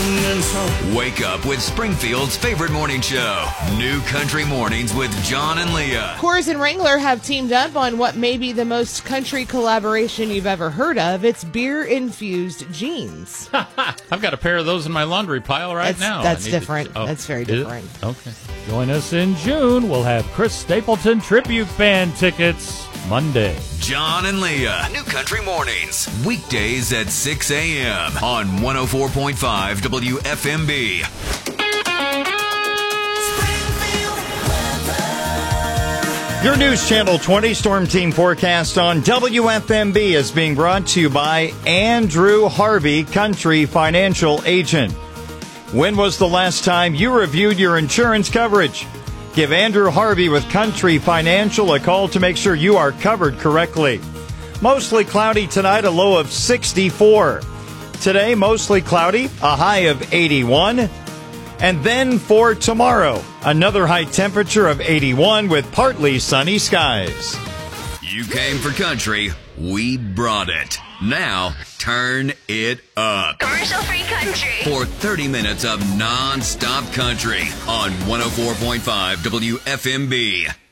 and so. Wake up with Springfield's favorite morning show, New Country Mornings with John and Leah. Coors and Wrangler have teamed up on what may be the most country collaboration you've ever heard of. It's beer-infused jeans. I've got a pair of those in my laundry pile now. That's different. That's very different. Okay. Join us in June. We'll have Chris Stapleton Tribute Band tickets Monday. John and Leah, New Country Mornings, weekdays at 6 a.m. on 104.5 WFMB. Your News Channel 20 Storm Team forecast on WFMB is being brought to you by Andrew Harvey, Country Financial Agent. When was the last time you reviewed your insurance coverage? Give Andrew Harvey with Country Financial a call to make sure you are covered correctly. Mostly cloudy tonight, a low of 64. Today, mostly cloudy, a high of 81. And then for tomorrow, another high temperature of 81 with partly sunny skies. You came for country, we brought it. Now, turn it up. Commercial-free country. For 30 minutes of non-stop country on 104.5 WFMB.